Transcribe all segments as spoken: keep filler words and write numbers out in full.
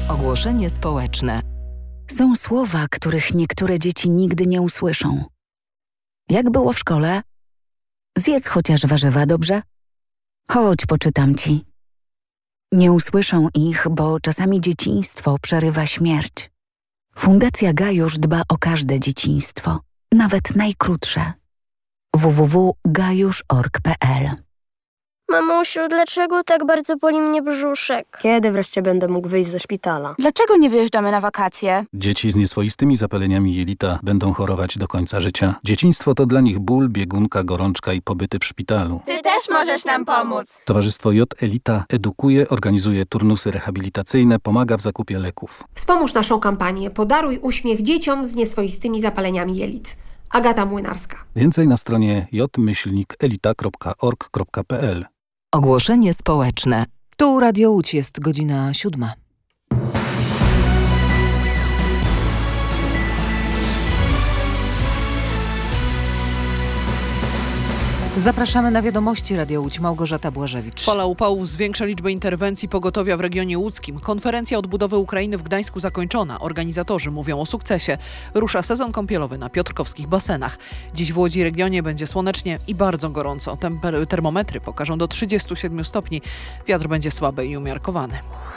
Ogłoszenie społeczne. Są słowa, których niektóre dzieci nigdy nie usłyszą. Jak było w szkole? Zjedz chociaż warzywa, dobrze? Chodź, poczytam ci. Nie usłyszą ich, bo czasami dzieciństwo przerywa śmierć. Fundacja Gajusz dba o każde dzieciństwo, nawet najkrótsze. w w w kropka gajusz kropka org kropka p l. Mamusiu, dlaczego tak bardzo boli mnie brzuszek? Kiedy wreszcie będę mógł wyjść ze szpitala? Dlaczego nie wyjeżdżamy na wakacje? Dzieci z nieswoistymi zapaleniami jelita będą chorować do końca życia. Dzieciństwo to dla nich ból, biegunka, gorączka i pobyty w szpitalu. Ty też możesz nam pomóc. Towarzystwo J Elita edukuje, organizuje turnusy rehabilitacyjne, pomaga w zakupie leków. Wspomóż naszą kampanię Podaruj uśmiech dzieciom z nieswoistymi zapaleniami jelit. Agata Młynarska. Więcej na stronie j myślnik elita kropka org kropka p l. Ogłoszenie społeczne. Tu Radio Łódź, jest godzina siódma. Zapraszamy na wiadomości Radio Łódź. Małgorzata Błażewicz. Fala upałów zwiększa liczbę interwencji pogotowia w regionie łódzkim. Konferencja odbudowy Ukrainy w Gdańsku zakończona. Organizatorzy mówią o sukcesie. Rusza sezon kąpielowy na piotrkowskich basenach. Dziś w Łodzi regionie będzie słonecznie i bardzo gorąco. Temper- termometry pokażą do trzydziestu siedmiu stopni. Wiatr będzie słaby i umiarkowany.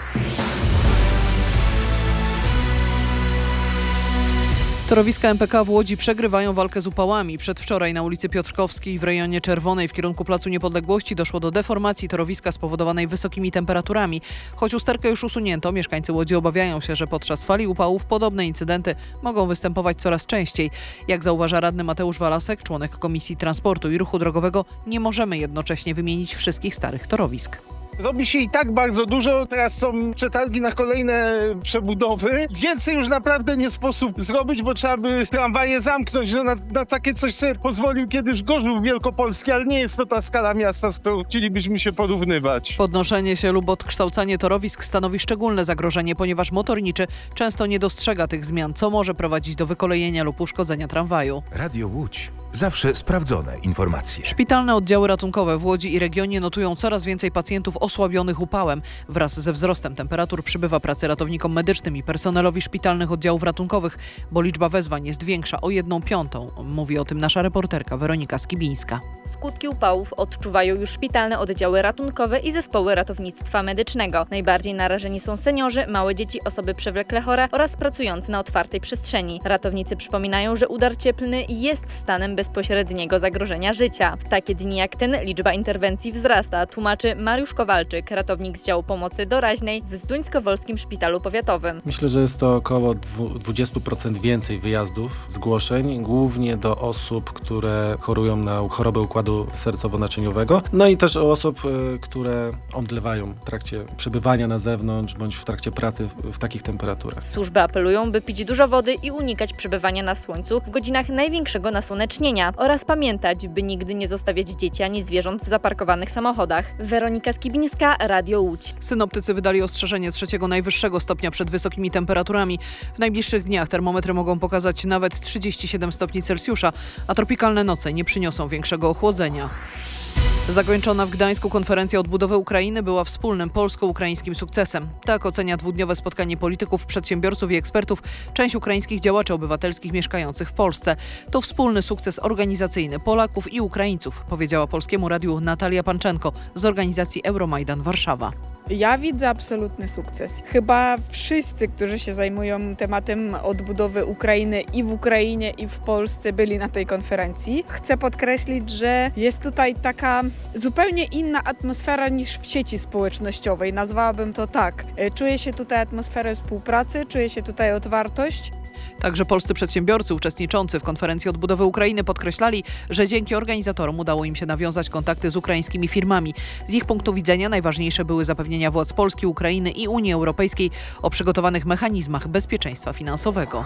Torowiska M P K w Łodzi przegrywają walkę z upałami. Przedwczoraj na ulicy Piotrkowskiej w rejonie Czerwonej w kierunku Placu Niepodległości doszło do deformacji torowiska spowodowanej wysokimi temperaturami. Choć usterkę już usunięto, mieszkańcy Łodzi obawiają się, że podczas fali upałów podobne incydenty mogą występować coraz częściej. Jak zauważa radny Mateusz Walasek, członek Komisji Transportu i Ruchu Drogowego, nie możemy jednocześnie wymienić wszystkich starych torowisk. Robi się i tak bardzo dużo, teraz są przetargi na kolejne przebudowy. Więcej już naprawdę nie sposób zrobić, bo trzeba by tramwaje zamknąć. No na, na takie coś sobie pozwolił kiedyś Gorzów Wielkopolski, ale nie jest to ta skala miasta, z którą chcielibyśmy się porównywać. Podnoszenie się lub odkształcanie torowisk stanowi szczególne zagrożenie, ponieważ motorniczy często nie dostrzega tych zmian, co może prowadzić do wykolejenia lub uszkodzenia tramwaju. Radio Łódź. Zawsze sprawdzone informacje. Szpitalne oddziały ratunkowe w Łodzi i regionie notują coraz więcej pacjentów osłabionych upałem. Wraz ze wzrostem temperatur przybywa pracy ratownikom medycznym i personelowi szpitalnych oddziałów ratunkowych, bo liczba wezwań jest większa o jedną piątą. Mówi o tym nasza reporterka Weronika Skibińska. Skutki upałów odczuwają już szpitalne oddziały ratunkowe i zespoły ratownictwa medycznego. Najbardziej narażeni są seniorzy, małe dzieci, osoby przewlekle chore oraz pracujący na otwartej przestrzeni. Ratownicy przypominają, że udar cieplny jest stanem bezpośredniego zagrożenia życia. W takie dni jak ten liczba interwencji wzrasta, tłumaczy Mariusz Kowalczyk, ratownik z działu pomocy doraźnej w Zduńskowolskim Szpitalu Powiatowym. Myślę, że jest to około dwadzieścia procent więcej wyjazdów, zgłoszeń, głównie do osób, które chorują na chorobę układu sercowo-naczyniowego, no i też o osób, które omdlewają w trakcie przebywania na zewnątrz bądź w trakcie pracy w, w takich temperaturach. Służby apelują, by pić dużo wody i unikać przebywania na słońcu w godzinach największego nasłonecznienia oraz pamiętać, by nigdy nie zostawiać dzieci ani zwierząt w zaparkowanych samochodach. Weronika Skibińska, Radio Łódź. Synoptycy wydali ostrzeżenie trzeciego najwyższego stopnia przed wysokimi temperaturami. W najbliższych dniach termometry mogą pokazać nawet trzydzieści siedem stopni Celsjusza, a tropikalne noce nie przyniosą większego ochłodzenia. Zakończona w Gdańsku konferencja odbudowy Ukrainy była wspólnym polsko-ukraińskim sukcesem. Tak ocenia dwudniowe spotkanie polityków, przedsiębiorców i ekspertów część ukraińskich działaczy obywatelskich mieszkających w Polsce. To wspólny sukces organizacyjny Polaków i Ukraińców, powiedziała Polskiemu Radiu Natalia Panczenko z organizacji Euromajdan Warszawa. Ja widzę absolutny sukces. Chyba wszyscy, którzy się zajmują tematem odbudowy Ukrainy i w Ukrainie, i w Polsce byli na tej konferencji. Chcę podkreślić, że jest tutaj taka zupełnie inna atmosfera niż w sieci społecznościowej. Nazwałabym to tak. Czuję się tutaj atmosferę współpracy, czuję się tutaj otwartość. Także polscy przedsiębiorcy uczestniczący w konferencji odbudowy Ukrainy podkreślali, że dzięki organizatorom udało im się nawiązać kontakty z ukraińskimi firmami. Z ich punktu widzenia najważniejsze były zapewnienia władz Polski, Ukrainy i Unii Europejskiej o przygotowanych mechanizmach bezpieczeństwa finansowego.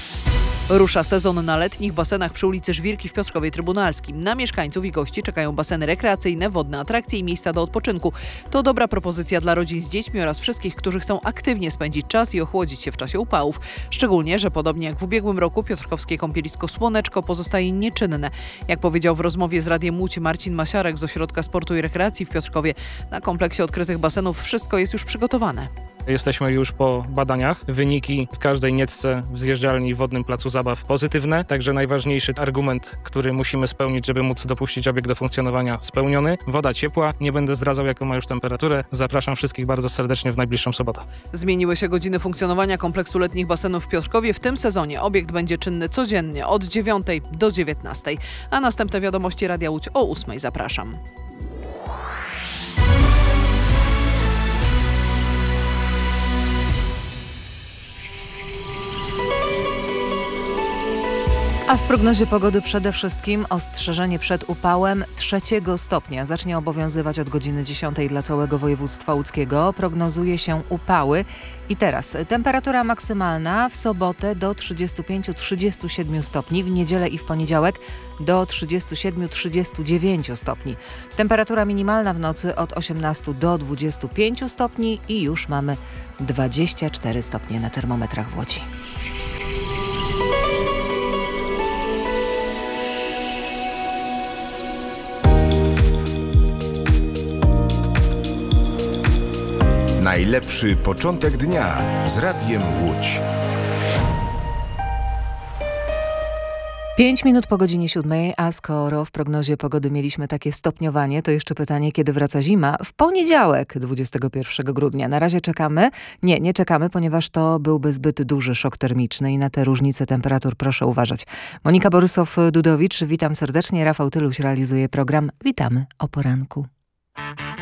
Rusza sezon na letnich basenach przy ulicy Żwirki w Piotrkowie Trybunalskim. Na mieszkańców i gości czekają baseny rekreacyjne, wodne atrakcje i miejsca do odpoczynku. To dobra propozycja dla rodzin z dziećmi oraz wszystkich, którzy chcą aktywnie spędzić czas i ochłodzić się w czasie upałów. Szczególnie, że podobnie jak w ubiegłym roku piotrkowskie kąpielisko Słoneczko pozostaje nieczynne. Jak powiedział w rozmowie z Radiem Łódź Marcin Masiarek z Ośrodka Sportu i Rekreacji w Piotrkowie, na kompleksie odkrytych basenów wszystko jest już przygotowane. Jesteśmy już po badaniach. Wyniki w każdej niecce w zjeżdżalni i wodnym placu zabaw pozytywne, także najważniejszy argument, który musimy spełnić, żeby móc dopuścić obiekt do funkcjonowania, spełniony. Woda ciepła, nie będę zdradzał, jaką ma już temperaturę. Zapraszam wszystkich bardzo serdecznie w najbliższą sobotę. Zmieniły się godziny funkcjonowania kompleksu letnich basenów w Piotrkowie. W tym sezonie obiekt będzie czynny codziennie od dziewiątej do dziewiętnastej. A następne wiadomości Radia Łódź o ósmej. Zapraszam. A w prognozie pogody przede wszystkim ostrzeżenie przed upałem trzeciego stopnia. Zacznie obowiązywać od godziny dziesiątej dla całego województwa łódzkiego. Prognozuje się upały. I teraz temperatura maksymalna w sobotę do trzydziestu pięciu do trzydziestu siedmiu stopni, w niedzielę i w poniedziałek do trzydziestu siedmiu do trzydziestu dziewięciu stopni. Temperatura minimalna w nocy od osiemnastu do dwudziestu pięciu stopni i już mamy dwadzieścia cztery stopnie na termometrach w Łodzi. Najlepszy początek dnia z Radiem Łódź. Pięć minut po godzinie siódmej, a skoro w prognozie pogody mieliśmy takie stopniowanie, to jeszcze pytanie, kiedy wraca zima? W poniedziałek, dwudziestego pierwszego grudnia. Na razie czekamy? Nie, nie czekamy, ponieważ to byłby zbyt duży szok termiczny i na te różnice temperatur proszę uważać. Monika Borysow-Dudowicz, witam serdecznie. Rafał Tyluś realizuje program. Witamy o poranku.